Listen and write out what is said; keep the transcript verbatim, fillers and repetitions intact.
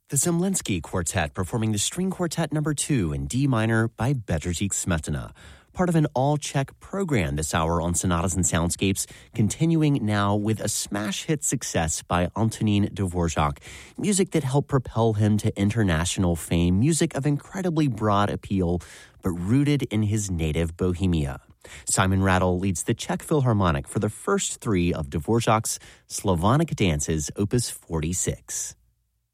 The Zemlinsky Quartet performing the String Quartet Number two in D minor by Bedřich Smetana, part of an all-Czech program this hour on Sonatas and Soundscapes, continuing now with a smash hit success by Antonín Dvořák, music that helped propel him to international fame, music of incredibly broad appeal, but rooted in his native Bohemia. Simon Rattle leads the Czech Philharmonic for the first three of Dvořák's Slavonic Dances, Opus forty-six.